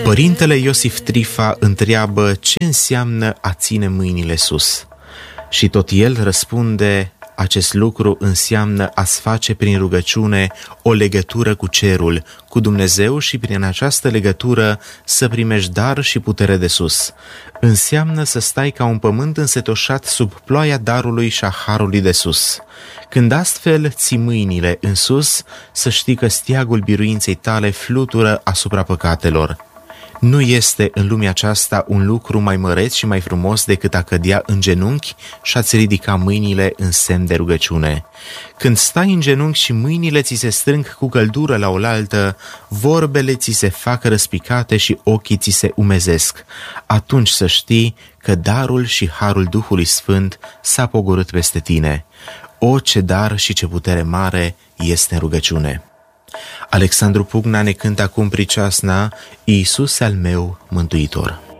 Părintele Iosif Trifa întreabă ce înseamnă a ține mâinile sus. Și tot el răspunde: acest lucru înseamnă a-ți face prin rugăciune o legătură cu cerul, cu Dumnezeu, și prin această legătură să primești dar și putere de sus. Înseamnă să stai ca un pământ însetoșat sub ploaia darului și a harului de sus. Când astfel ții mâinile în sus, să știi că steagul biruinței tale flutură asupra păcatelor. Nu este în lumea aceasta un lucru mai măreț și mai frumos decât a cădea în genunchi și a-ți ridica mâinile în semn de rugăciune. Când stai în genunchi și mâinile ți se strâng cu căldură la oaltă, vorbele ți se fac răspicate și ochii ți se umezesc. Atunci să știi că darul și harul Duhului Sfânt s-a pogorât peste tine. O, ce dar și ce putere mare este în rugăciune! Alexandru Pugna ne cântă acum priceasna: Iisuse al meu mântuitor.